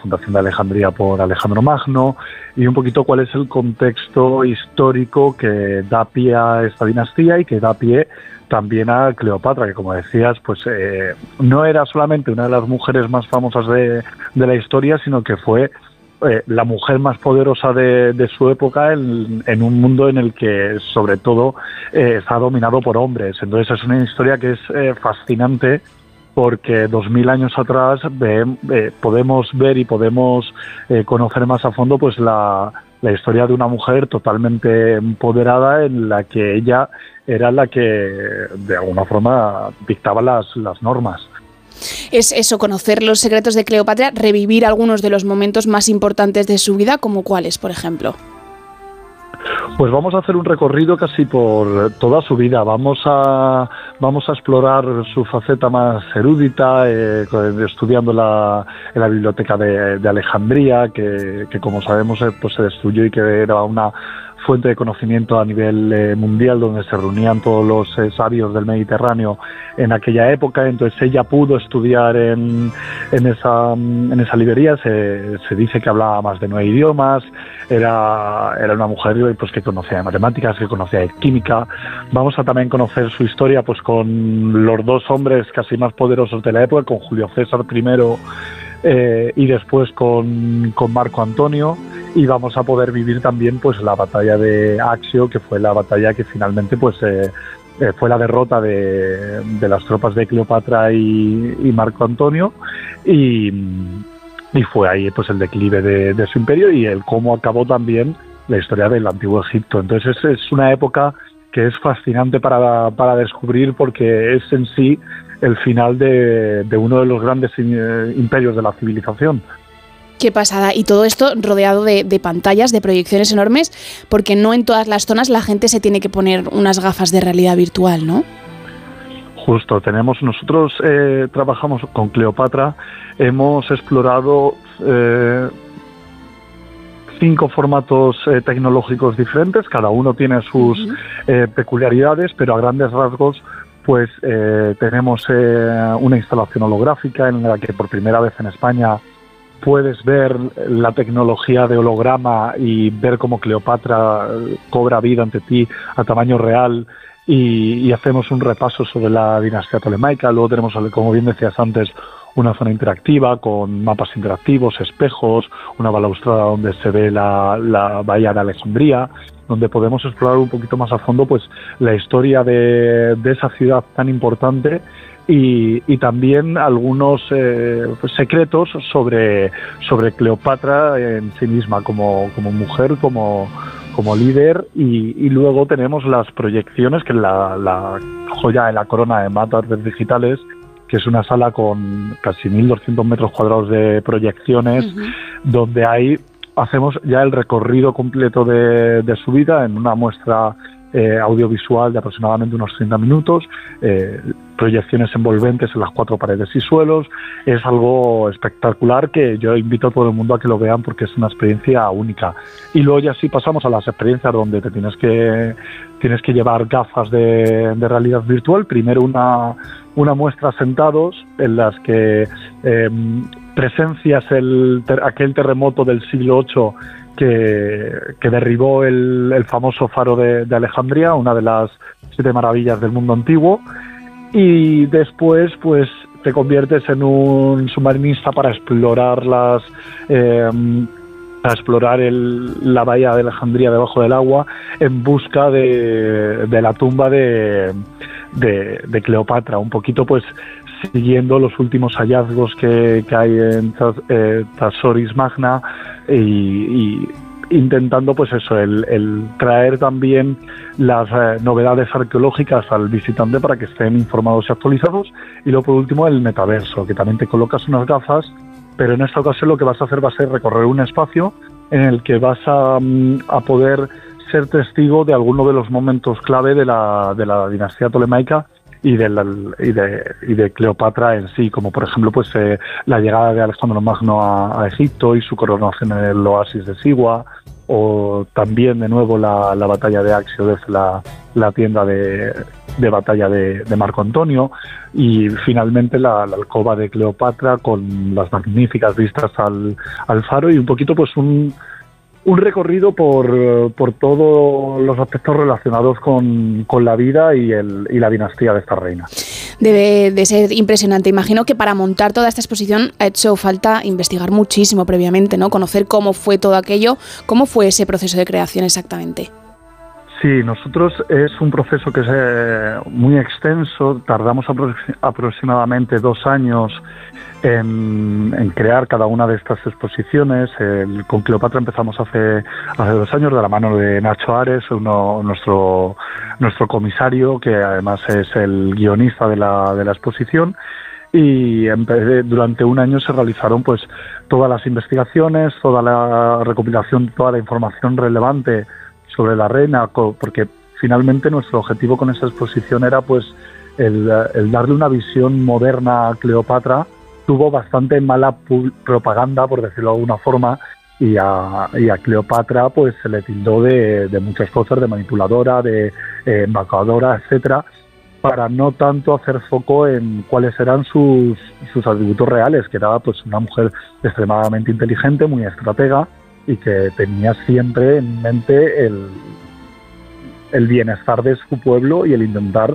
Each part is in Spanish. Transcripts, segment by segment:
fundación de Alejandría por Alejandro Magno, y un poquito cuál es el contexto histórico que da pie a esta dinastía y que da pie también a Cleopatra, que como decías, pues no era solamente una de las mujeres más famosas de la historia, sino que fue la mujer más poderosa de su época en un mundo en el que sobre todo está dominado por hombres. Entonces es una historia que es fascinante, porque 2000 años atrás podemos ver y podemos conocer más a fondo pues la historia de una mujer totalmente empoderada, en la que ella era la que de alguna forma dictaba las normas. Es eso, conocer los secretos de Cleopatra, revivir algunos de los momentos más importantes de su vida, como cuáles, por ejemplo. Pues vamos a hacer un recorrido casi por toda su vida. Vamos a explorar su faceta más erudita, estudiando en la biblioteca de Alejandría, que como sabemos pues se destruyó y que era una fuente de conocimiento a nivel mundial, donde se reunían todos los sabios del Mediterráneo en aquella época. Entonces ella pudo estudiar en esa librería. Se dice que hablaba más de 9 idiomas, era una mujer pues que conocía de matemáticas, que conocía de química. Vamos a también conocer su historia pues con los dos hombres casi más poderosos de la época, con Julio César primero y después con Marco Antonio. Y vamos a poder vivir también pues la batalla de Accio, que fue la batalla que finalmente pues fue la derrota de las tropas de Cleopatra y Marco Antonio, y fue ahí pues el declive de su imperio y el cómo acabó también la historia del Antiguo Egipto. Entonces es una época que es fascinante para descubrir, porque es en sí el final de uno de los grandes imperios de la civilización. Qué pasada. Y todo esto rodeado de pantallas, de proyecciones enormes, porque no en todas las zonas la gente se tiene que poner unas gafas de realidad virtual, ¿no? Justo, nosotros trabajamos con Cleopatra, hemos explorado 5 formatos tecnológicos diferentes, cada uno tiene sus peculiaridades, pero a grandes rasgos pues tenemos una instalación holográfica en la que por primera vez en España puedes ver la tecnología de holograma y ver cómo Cleopatra cobra vida ante ti a tamaño real, y hacemos un repaso sobre la dinastía tolemaica. Luego tenemos, como bien decías antes, una zona interactiva con mapas interactivos, espejos, una balaustrada donde se ve la bahía de Alejandría, donde podemos explorar un poquito más a fondo pues la historia de esa ciudad tan importante, y también algunos secretos sobre Cleopatra en sí misma, como mujer, como líder. Y luego tenemos las proyecciones, que es la joya de la corona de Matardes Digitales, que es una sala con casi 1.200 metros cuadrados de proyecciones, donde ahí hacemos ya el recorrido completo de su vida en una muestra audiovisual de aproximadamente unos 30 minutos, proyecciones envolventes en las 4 paredes y suelos. Es algo espectacular que yo invito a todo el mundo a que lo vean, porque es una experiencia única. Y luego ya sí pasamos a las experiencias donde te tienes que llevar gafas de realidad virtual. Primero una muestra sentados, en las que presencias aquel terremoto del siglo VIII que derribó el famoso faro de Alejandría, una de las 7 maravillas del mundo antiguo, y después pues te conviertes en un submarinista para explorar la bahía de Alejandría debajo del agua, en busca de la tumba de Cleopatra, un poquito pues siguiendo los últimos hallazgos que hay en Thasoris Magna, y intentando pues eso, el traer también las novedades arqueológicas al visitante para que estén informados y actualizados. Y luego por último el metaverso, que también te colocas unas gafas, pero en esta ocasión lo que vas a hacer va a ser recorrer un espacio en el que vas a poder ser testigo de alguno de los momentos clave de la dinastía tolemaica y de Cleopatra en sí, como por ejemplo pues la llegada de Alejandro Magno a Egipto y su coronación en el oasis de Sigua, o también de nuevo la batalla de Accio desde la tienda de de batalla de Marco Antonio, y finalmente la alcoba de Cleopatra con las magníficas vistas al faro, y un poquito pues un recorrido por todos los aspectos relacionados con la vida y la dinastía de esta reina. Debe de ser impresionante. Imagino que para montar toda esta exposición ha hecho falta investigar muchísimo previamente, ¿no? Conocer cómo fue todo aquello, cómo fue ese proceso de creación exactamente. Sí, nosotros es un proceso que es muy extenso. Tardamos aproximadamente 2 años en crear cada una de estas exposiciones. Con Cleopatra empezamos hace 2 años de la mano de Nacho Ares, nuestro comisario, que además es el guionista de la exposición. Y durante 1 año se realizaron pues todas las investigaciones, toda la recopilación, toda la información relevante sobre la reina, porque finalmente nuestro objetivo con esta exposición era pues el darle una visión moderna a Cleopatra. Tuvo bastante mala propaganda, por decirlo de alguna forma, y a Cleopatra pues se le tildó de muchas cosas, de manipuladora, de embaucadora, etcétera, para no tanto hacer foco en cuáles eran sus atributos reales, que era pues una mujer extremadamente inteligente, muy estratega, y que tenía siempre en mente el bienestar de su pueblo y el intentar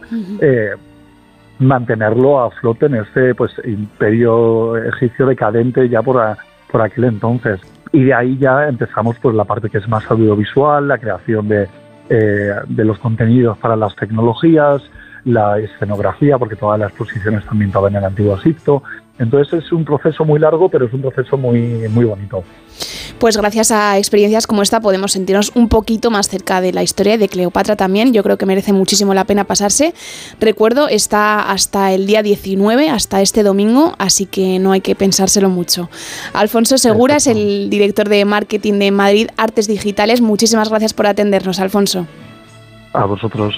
mantenerlo a flote en este pues imperio egipcio decadente ya por aquel entonces. Y de ahí ya empezamos pues la parte que es más audiovisual, la creación de los contenidos para las tecnologías, la escenografía, porque todas las exposiciones también estaban en el Antiguo Egipto. Entonces es un proceso muy largo, pero es un proceso muy, muy bonito. Pues gracias a experiencias como esta podemos sentirnos un poquito más cerca de la historia de Cleopatra también. Yo creo que merece muchísimo la pena pasarse. Recuerdo, está hasta el día 19, hasta este domingo, así que no hay que pensárselo mucho. Alfonso Segura es el director de marketing de Madrid Artes Digitales. Muchísimas gracias por atendernos, Alfonso. A vosotros.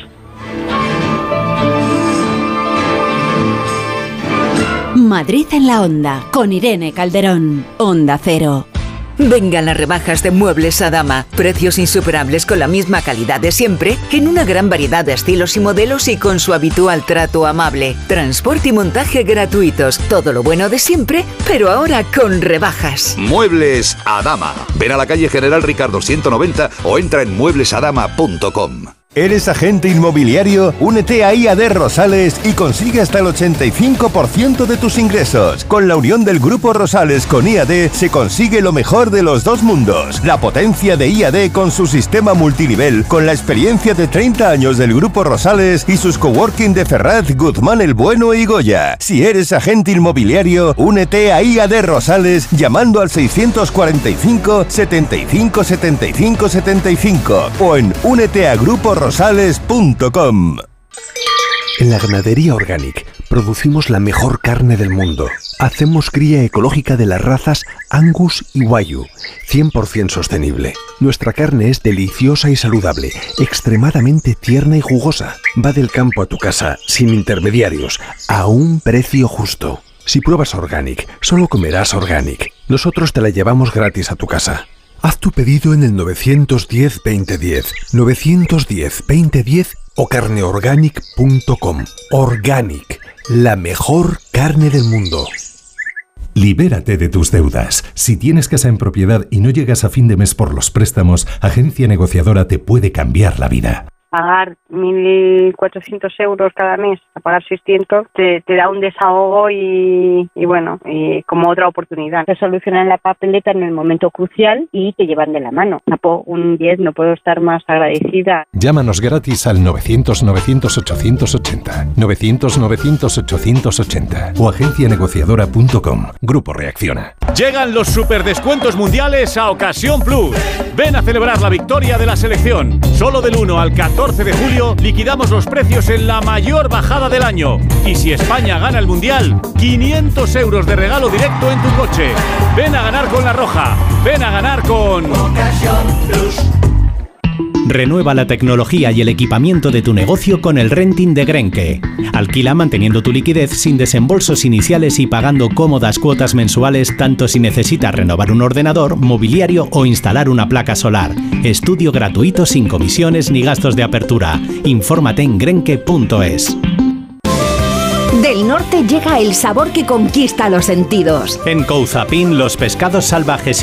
Madrid en la Onda, con Irene Calderón. Onda Cero. Vengan las rebajas de Muebles Adama. Precios insuperables con la misma calidad de siempre, en una gran variedad de estilos y modelos y con su habitual trato amable. Transporte y montaje gratuitos. Todo lo bueno de siempre, pero ahora con rebajas. Muebles Adama. Ven a la calle General Ricardo 190 o entra en mueblesadama.com. ¿Eres agente inmobiliario? Únete a IAD Rosales y consigue hasta el 85% de tus ingresos. Con la unión del Grupo Rosales con IAD se consigue lo mejor de los dos mundos. La potencia de IAD con su sistema multinivel, con la experiencia de 30 años del Grupo Rosales y sus coworking de Ferraz, Guzmán el Bueno y Goya. Si eres agente inmobiliario, únete a IAD Rosales llamando al 645 75 75 75 o en úneteagruporoSales.com. En la ganadería Organic producimos la mejor carne del mundo. Hacemos cría ecológica de las razas Angus y Wagyu, 100% sostenible. Nuestra carne es deliciosa y saludable, extremadamente tierna y jugosa. Va del campo a tu casa, sin intermediarios, a un precio justo. Si pruebas Organic, solo comerás Organic. Nosotros te la llevamos gratis a tu casa. Haz tu pedido en el 910-2010, 910-2010 o carneorganic.com. Organic, la mejor carne del mundo. Libérate de tus deudas. Si tienes casa en propiedad y no llegas a fin de mes por los préstamos, Agencia Negociadora te puede cambiar la vida. Pagar 1.400 euros cada mes, a pagar 600, te da un desahogo y bueno, y como otra oportunidad. Te solucionan la papeleta en el momento crucial y te llevan de la mano. Un 10, no puedo estar más agradecida. Llámanos gratis al 900-900-880, 900-900-880 o agencianegociadora.com. Grupo Reacciona. Llegan los superdescuentos mundiales a Ocasión Plus. Ven a celebrar la victoria de la selección. Solo del 1 al 14 de julio liquidamos los precios en la mayor bajada del año. Y si España gana el Mundial, 500 euros de regalo directo en tu coche. Ven a ganar con La Roja. Ven a ganar con Ocasión Plus. Renueva la tecnología y el equipamiento de tu negocio con el renting de Grenke. Alquila manteniendo tu liquidez sin desembolsos iniciales y pagando cómodas cuotas mensuales tanto si necesitas renovar un ordenador, mobiliario o instalar una placa solar. Estudio gratuito sin comisiones ni gastos de apertura. Infórmate en grenke.es. Del norte llega el sabor que conquista los sentidos. En Couzapin, los pescados salvajes